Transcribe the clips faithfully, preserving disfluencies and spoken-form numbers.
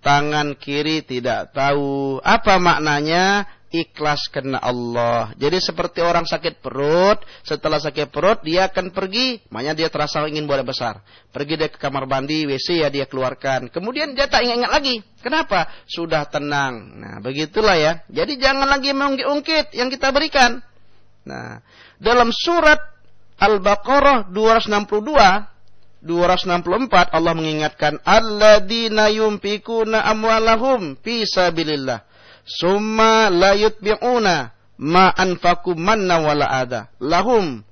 tangan kiri tidak tahu. Apa maknanya? Ikhlas karena Allah. Jadi seperti orang sakit perut, setelah sakit perut dia akan pergi, makanya dia terasa ingin buang besar. Pergi dia ke kamar mandi, W C ya dia keluarkan. Kemudian dia tak ingat-ingat lagi. Kenapa? Sudah tenang. Nah, begitulah ya. Jadi jangan lagi mengungkit-ungkit yang kita berikan. Nah, dalam surat Al-Baqarah dua ratus enam puluh dua, dua ratus enam puluh empat Allah mengingatkan alladzina yunfikuna amwalahum fi sabilillah summa la yutbi'una ma anfaqu manna wala adha lahum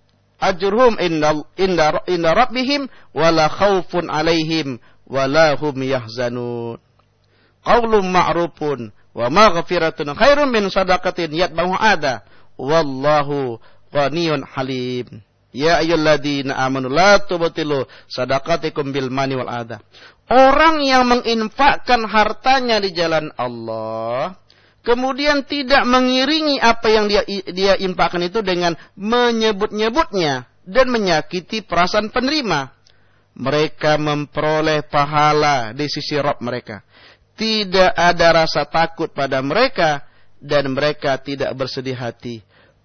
ajruhum inda inda inda rabbihim wala khaufun alaihim wala hum yahzanun. Qaulun ma'rufun wa maghfiratun khairun min shadaqatin yatba'uha adha wallahu ghaniyun halim. Ya ayyuhalladzina amanu la tubtilu shadaqatikum bil mani wal adha. Orang yang menginfakkan hartanya di jalan Allah, kemudian tidak mengiringi apa yang dia dia infakkan itu dengan menyebut-nyebutnya dan menyakiti perasaan penerima, mereka memperoleh pahala di sisi Rabb mereka. Tidak ada rasa takut pada mereka dan mereka tidak bersedih hati.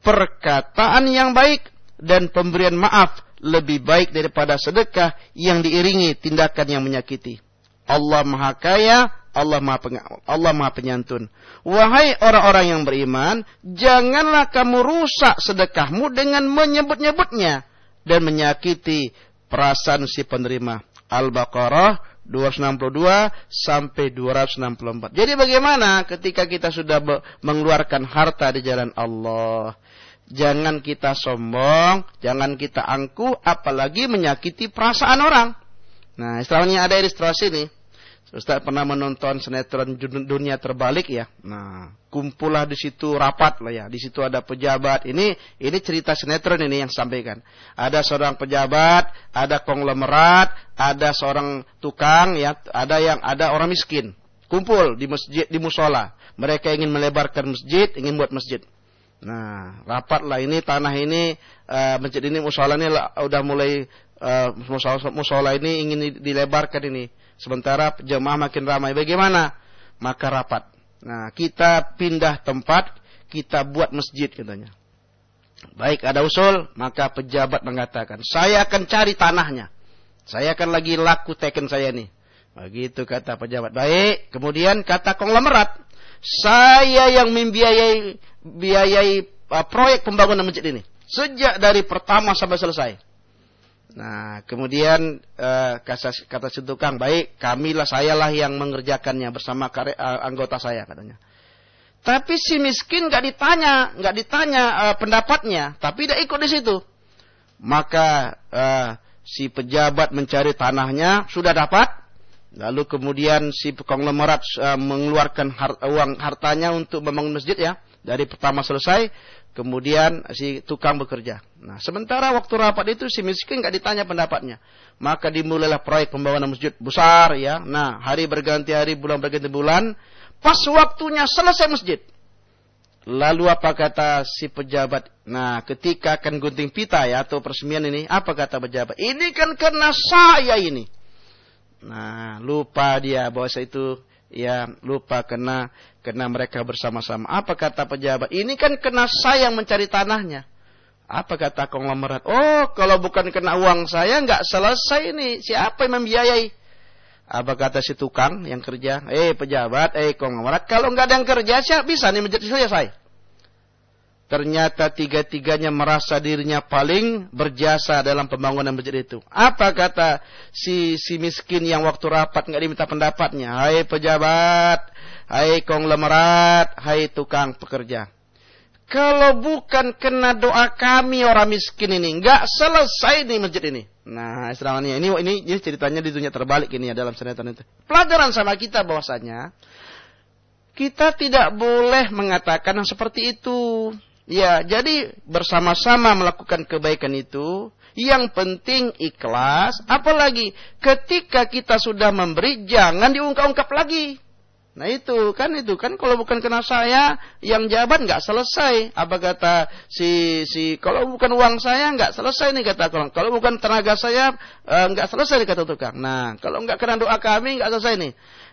Perkataan yang baik dan pemberian maaf lebih baik daripada sedekah yang diiringi tindakan yang menyakiti. Allah Maha Kaya, Allah Maha Peng- Allah Maha Penyantun. Wahai orang-orang yang beriman, janganlah kamu rusak sedekahmu dengan menyebut-nyebutnya dan menyakiti perasaan si penerima. Al-Baqarah dua ratus enam puluh dua sampai dua ratus enam puluh empat. Jadi bagaimana ketika kita sudah mengeluarkan harta di jalan Allah? Jangan kita sombong, jangan kita angkuh, apalagi menyakiti perasaan orang. Nah, istilahnya ada ilustrasi nih. Ustaz pernah menonton sinetron Dunia Terbalik ya. Nah, kumpullah di situ rapat lah ya. Di situ ada pejabat. Ini ini cerita sinetron ini yang sampaikan. Ada seorang pejabat, ada konglomerat, ada seorang tukang ya, ada yang ada orang miskin. Kumpul di masjid, di musola. Mereka ingin melebarkan masjid, ingin buat masjid. Nah, rapatlah ini tanah ini uh, masjid ini musola ini udah mulai uh, musola, musola ini ingin dilebarkan ini. Sementara jemaah makin ramai. Bagaimana? Maka rapat. Nah, kita pindah tempat, kita buat masjid katanya. Baik, ada usul, maka pejabat mengatakan, "Saya akan cari tanahnya. Saya akan lagi laku teken saya nih." Begitu kata pejabat. Baik, kemudian kata konglomerat, "Saya yang membiayai biayai uh, proyek pembangunan masjid ini sejak dari pertama sampai selesai." Nah, kemudian uh, kata, kata si tukang, "Baik, kamilah sayalah yang mengerjakannya bersama karya, uh, anggota saya," katanya. Tapi si miskin nggak ditanya, nggak ditanya uh, pendapatnya, tapi dia ikut di situ. Maka uh, si pejabat mencari tanahnya, sudah dapat. Lalu kemudian si konglomerat uh, mengeluarkan hart, uang hartanya untuk membangun masjid ya. Dari pertama selesai, kemudian si tukang bekerja. Nah, sementara waktu rapat itu si miskin nggak ditanya pendapatnya. Maka dimulailah proyek pembangunan masjid besar ya. Nah, hari berganti hari, bulan berganti bulan. Pas waktunya selesai masjid. Lalu apa kata si pejabat? Nah, ketika akan gunting pita ya atau peresmian ini, apa kata pejabat? Ini kan karena saya ini. Nah, lupa dia bahwa itu ya lupa karena karena mereka bersama-sama. Apa kata pejabat? Ini kan kena saya yang mencari tanahnya. Apa kata konglomerat? Oh, kalau bukan kena uang saya nggak selesai ini. Siapa yang membiayai? Apa kata si tukang yang kerja? Eh pejabat, eh konglomerat, kalau nggak ada yang kerja siapa bisa nih menjadi selesai? Ternyata tiga-tiganya merasa dirinya paling berjasa dalam pembangunan masjid itu. Apa kata si si miskin yang waktu rapat nggak diminta pendapatnya? Hai pejabat, hai konglomerat, hai tukang pekerja. Kalau bukan kena doa kami orang miskin ini, nggak selesai nih masjid ini. Nah, istilahnya ini ini, ini ceritanya di dunia terbalik ini ya dalam sinetron itu. Pelajaran sama kita bahwasanya kita tidak boleh mengatakan yang seperti itu. Ya, jadi bersama-sama melakukan kebaikan itu, yang penting ikhlas, apalagi ketika kita sudah memberi, jangan diungkap-ungkap lagi. Nah itu, kan itu, kan kalau bukan kena saya, yang jabat nggak selesai. Apa kata si, si, kalau bukan uang saya nggak selesai nih kata orang. Kalau bukan tenaga saya, nggak selesai nih kata tukang. Nah, kalau nggak kena doa kami, nggak selesai nih.